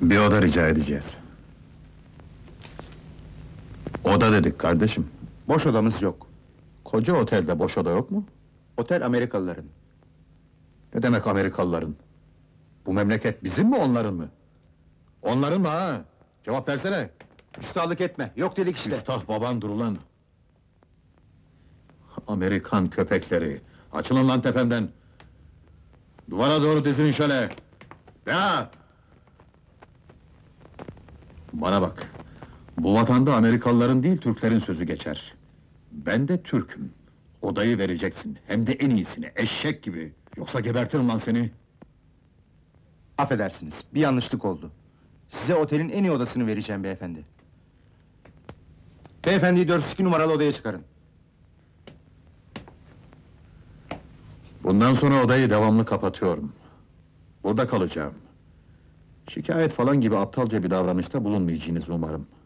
Bir oda rica edeceğiz. Oda dedik kardeşim. Boş odamız yok. Koca otelde boş oda yok mu? Otel Amerikalıların. Ne demek Amerikalıların? Bu memleket bizim mi onların mı? Onların mı ha? Cevap versene! Üstalık etme, yok dedik işte. Üstah babandır ulan! Amerikan köpekleri! Açılın lan tepemden! Duvara doğru dizin şöyle! Ya! Bana bak! Bu vatanda Amerikalıların değil, Türklerin sözü geçer. Ben de Türk'üm. Odayı vereceksin, hem de en iyisini, eşek gibi! Yoksa gebertirim lan seni! Affedersiniz, bir yanlışlık oldu. Size otelin en iyi odasını vereceğim beyefendi. Beyefendiyi 402 numaralı odaya çıkarın. Bundan sonra odayı devamlı kapatıyorum. Burada kalacağım. Şikayet falan gibi aptalca bir davranışta bulunmayacağınızı umarım.